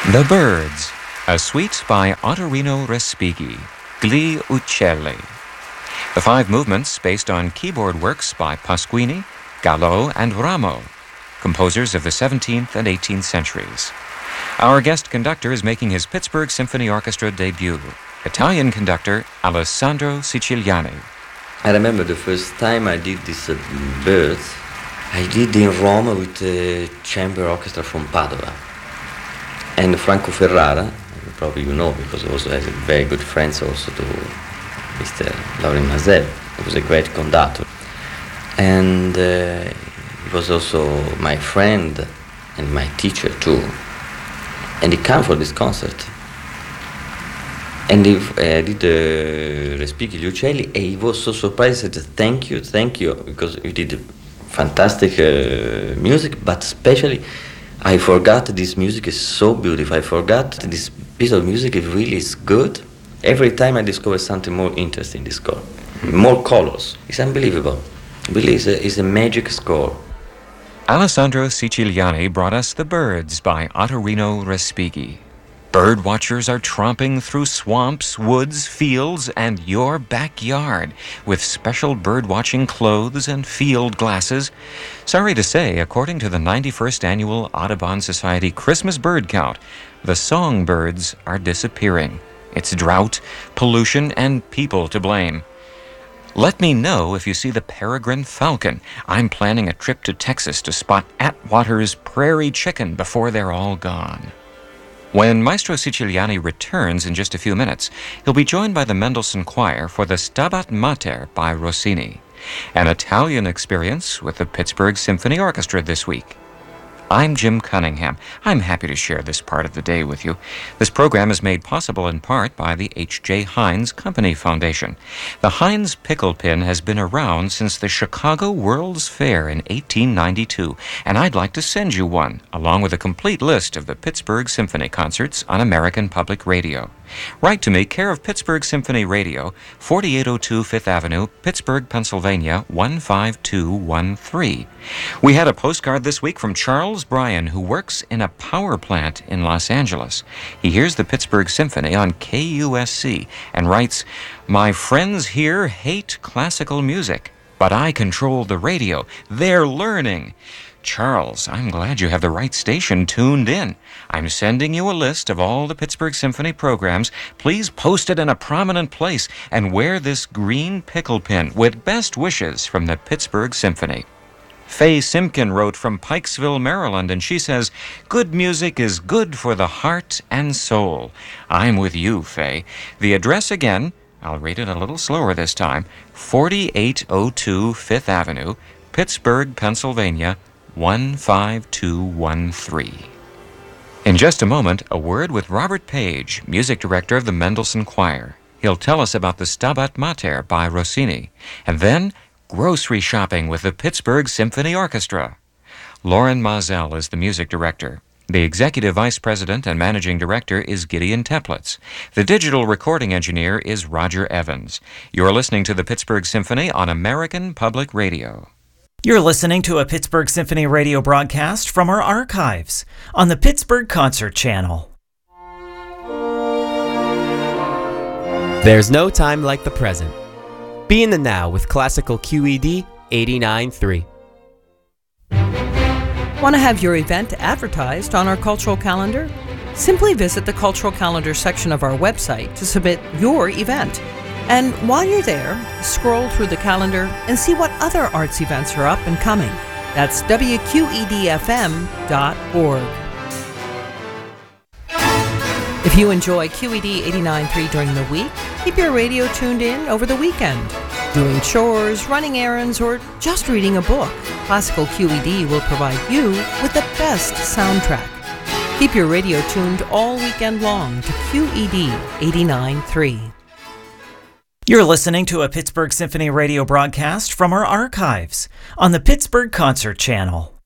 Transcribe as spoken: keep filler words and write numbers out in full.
The Birds, a suite by Ottorino Respighi, Gli Uccelli. The five movements based on keyboard works by Pasquini, Gallo, and Rameau, composers of the seventeenth and eighteenth centuries. Our guest conductor is making his Pittsburgh Symphony Orchestra debut, Italian conductor Alessandro Siciliani. I remember the first time I did this uh, Birds, I did in Rome with the chamber orchestra from Padova. And Franco Ferrara, probably you know, because he also has a very good friends also to Mister Laurent Mazel. He was a great conductor. And uh, he was also my friend and my teacher too. And he came for this concert. And he uh, did the uh, Respighi Gli Uccelli, and he was so surprised. He said, thank you, thank you, because you did fantastic uh, music, but especially I forgot this music is so beautiful. I forgot this piece of music it really is good. Every time I discover something more interesting in this score, more colors. It's unbelievable. Really, it's a, it's a magic score. Alessandro Siciliani brought us The Birds by Ottorino Respighi. Bird watchers are tromping through swamps, woods, fields, and your backyard with special bird-watching clothes and field glasses. Sorry to say, according to the ninety-first Annual Audubon Society Christmas Bird Count, the songbirds are disappearing. It's drought, pollution, and people to blame. Let me know if you see the peregrine falcon. I'm planning a trip to Texas to spot Atwater's prairie chicken before they're all gone. When Maestro Siciliani returns in just a few minutes, he'll be joined by the Mendelssohn Choir for the Stabat Mater by Rossini, an Italian experience with the Pittsburgh Symphony Orchestra this week. I'm Jim Cunningham. I'm happy to share this part of the day with you. This program is made possible in part by the H J. Heinz Company Foundation. The Heinz pickle pin has been around since the Chicago World's Fair in eighteen ninety-two, and I'd like to send you one, along with a complete list of the Pittsburgh Symphony concerts on American Public Radio. Write to me, care of Pittsburgh Symphony Radio, forty-eight oh two Fifth Avenue, Pittsburgh, Pennsylvania, one five two one three. We had a postcard this week from Charles Bryan, who works in a power plant in Los Angeles. He hears the Pittsburgh Symphony on K U S C and writes, "My friends here hate classical music, but I control the radio. They're learning." Charles, I'm glad you have the right station tuned in. I'm sending you a list of all the Pittsburgh Symphony programs. Please post it in a prominent place and wear this green pickle pin with best wishes from the Pittsburgh Symphony. Faye Simpkin wrote from Pikesville, Maryland, and she says, "Good music is good for the heart and soul." I'm with you, Faye. The address again, I'll read it a little slower this time, forty-eight oh two Fifth Avenue, Pittsburgh, Pennsylvania, one five two one three. In just a moment, a word with Robert Page, music director of the Mendelssohn Choir. He'll tell us about the Stabat Mater by Rossini, and then grocery shopping with the Pittsburgh Symphony Orchestra. Laurent Mazel is the music director. The executive vice president and managing director is Gideon Teplitz. The digital recording engineer is Roger Evans. You're listening to the Pittsburgh Symphony on American Public Radio. You're listening to a Pittsburgh Symphony radio broadcast from our archives on the Pittsburgh Concert Channel. There's no time like the present. Be in the now with classical Q E D eighty-nine point three. Want to have your event advertised on our cultural calendar? Simply visit the cultural calendar section of our website to submit your event. And while you're there, scroll through the calendar and see what other arts events are up and coming. That's W Q E D F M dot org. If you enjoy Q E D eighty-nine point three during the week, keep your radio tuned in over the weekend. Doing chores, running errands, or just reading a book, Classical Q E D will provide you with the best soundtrack. Keep your radio tuned all weekend long to Q E D eighty-nine point three. You're listening to a Pittsburgh Symphony radio broadcast from our archives on the Pittsburgh Concert Channel.